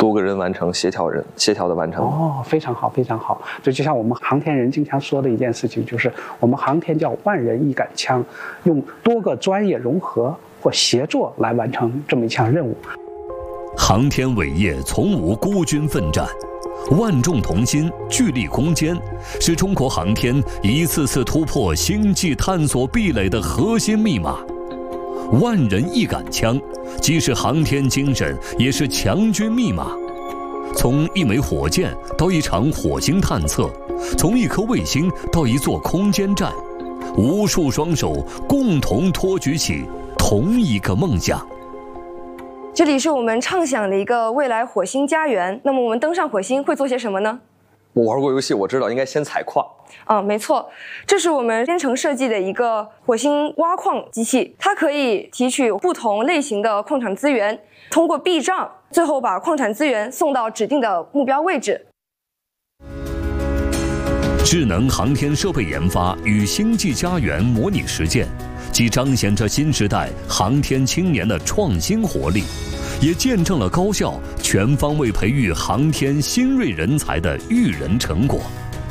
多个人完成，协调的完成。 哦，非常好，非常好。这就像我们航天人经常说的一件事情，就是我们航天叫万人一杆枪，用多个专业融合或协作来完成这么一项任务。 航天伟业从无孤军奋战，万众同心，聚力攻坚，是中国航天一次次突破星际探索壁垒的核心密码。万人一杆枪，既是航天精神，也是强军密码。从一枚火箭到一场火星探测，从一颗卫星到一座空间站，无数双手共同托举起同一个梦想。 这里是我们畅想的一个未来火星家园。那么我们登上火星会做些什么呢？ 我玩过游戏，我知道应该先采矿。 没错，这是我们编程设计的一个火星挖矿机器，它可以提取不同类型的矿产资源，通过避障，最后把矿产资源送到指定的目标位置。 智能航天设备研发与星际家园模拟实践，既彰显着新时代航天青年的创新活力，也见证了高校全方位培育航天新锐人才的育人成果。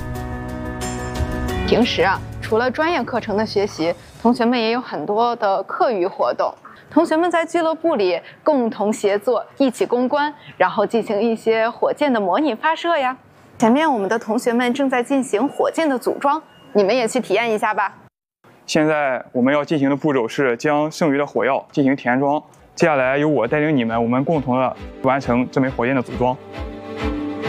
平时除了专业课程的学习，同学们也有很多的课余活动。同学们在俱乐部里共同协作，一起攻关，然后进行一些火箭的模拟发射呀。前面我们的同学们正在进行火箭的组装，你们也去体验一下吧。 现在我们要进行的步骤是将剩余的火药进行填装，接下来由我带领你们，我们共同的完成这枚火箭的组装。